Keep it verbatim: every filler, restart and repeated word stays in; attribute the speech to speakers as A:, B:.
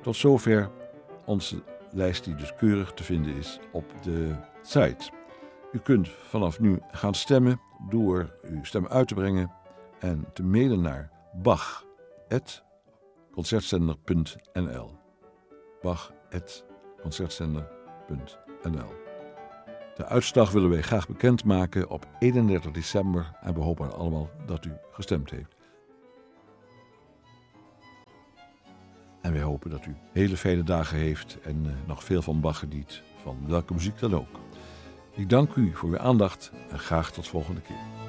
A: Tot zover onze lijst die dus keurig te vinden is op de site. U kunt vanaf nu gaan stemmen door uw stem uit te brengen en te mailen naar bach apenstaartje concertzender punt n l. bach apenstaartje concertzender punt n l. De uitslag willen wij graag bekendmaken op eenendertig december en we hopen allemaal dat u gestemd heeft. En wij hopen dat u hele fijne dagen heeft en uh, nog veel van Bach geniet, van welke muziek dan ook. Ik dank u voor uw aandacht en graag tot volgende keer.